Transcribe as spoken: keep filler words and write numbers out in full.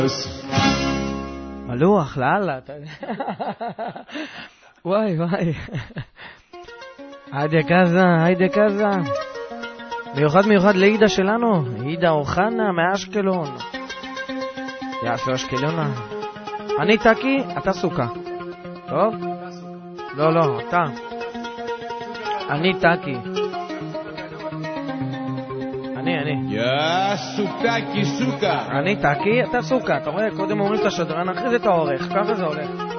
מלוח, לאללה. וואי וואי. היידה קזה, היידה קזה. מיוחד מיוחד לעידה שלנו, עידה אוחנה מאשקלון. יעשו אשקלונה. אני טקי, אתה סוכה. טוב? לא, לא, אתה. אני טקי. אני, אני. יא סוכה כי סוכה. אני טקי, אתה סוכה. אתה רואה, קודם אומרים את השדרן, אחרי זה את העורך. ככה זה הולך.